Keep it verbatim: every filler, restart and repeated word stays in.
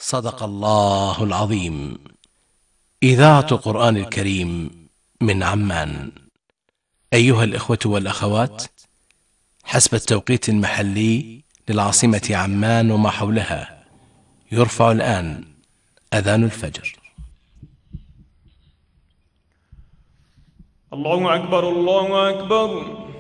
صدق الله العظيم. إذاعة قرآن الكريم من عمان. أيها الإخوة والأخوات، حسب التوقيت المحلي للعاصمة عمان وما حولها، يرفع الآن أذان الفجر. الله أكبر الله أكبر.